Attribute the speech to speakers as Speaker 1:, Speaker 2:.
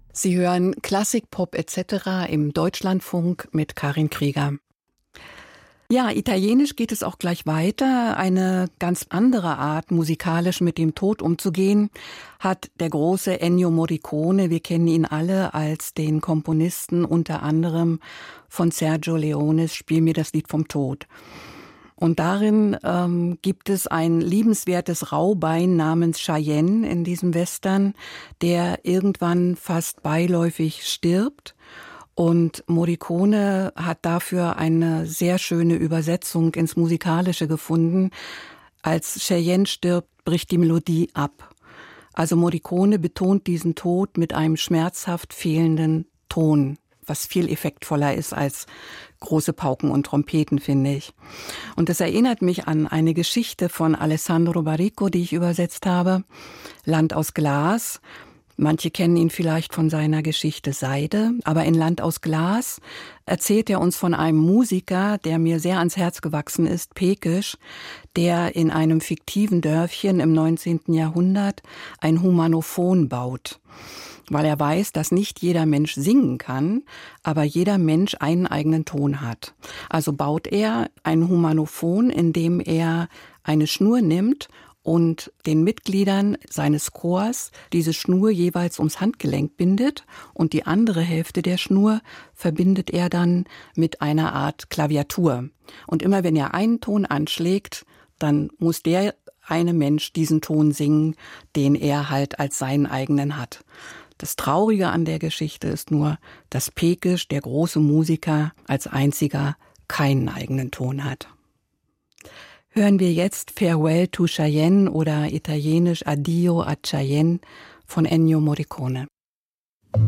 Speaker 1: Sie hören Klassik, Pop etc. im Deutschlandfunk mit Karin Krieger. Ja, italienisch geht es auch gleich weiter. Eine ganz andere Art, musikalisch mit dem Tod umzugehen, hat der große Ennio Morricone. Wir kennen ihn alle als den Komponisten unter anderem von Sergio Leones Spiel mir das Lied vom Tod. Und darin gibt es ein liebenswertes Raubein namens Cheyenne in diesem Western, der irgendwann fast beiläufig stirbt. Und Morricone hat dafür eine sehr schöne Übersetzung ins Musikalische gefunden. Als Cheyenne stirbt, bricht die Melodie ab. Also Morricone betont diesen Tod mit einem schmerzhaft fehlenden Ton, was viel effektvoller ist als große Pauken und Trompeten, finde ich. Und das erinnert mich an eine Geschichte von Alessandro Baricco, die ich übersetzt habe, Land aus Glas. Manche kennen ihn vielleicht von seiner Geschichte Seide, aber in Land aus Glas erzählt er uns von einem Musiker, der mir sehr ans Herz gewachsen ist, Pekisch, der in einem fiktiven Dörfchen im 19. Jahrhundert ein Humanophon baut. Weil er weiß, dass nicht jeder Mensch singen kann, aber jeder Mensch einen eigenen Ton hat. Also baut er ein Humanophon, in dem er eine Schnur nimmt und den Mitgliedern seines Chors diese Schnur jeweils ums Handgelenk bindet und die andere Hälfte der Schnur verbindet er dann mit einer Art Klaviatur. Und immer wenn er einen Ton anschlägt, dann muss der eine Mensch diesen Ton singen, den er halt als seinen eigenen hat. Das Traurige an der Geschichte ist nur, dass Pekisch, der große Musiker, als einziger keinen eigenen Ton hat. Hören wir jetzt Farewell to Cheyenne oder italienisch Addio a Cheyenne von Ennio Morricone.